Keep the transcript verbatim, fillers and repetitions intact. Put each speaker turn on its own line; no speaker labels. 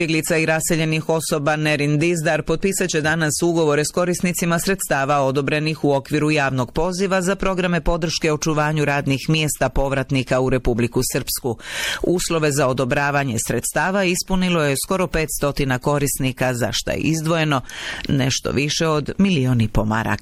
Izbjeglica i raseljenih osoba Nerin Dizdar potpisat će danas ugovore s korisnicima sredstava odobrenih u okviru javnog poziva za programe podrške očuvanju radnih mjesta povratnika u Republiku Srpsku. Uslove za odobravanje sredstava ispunilo je skoro petsto korisnika, za što je izdvojeno nešto više od milion i po maraka.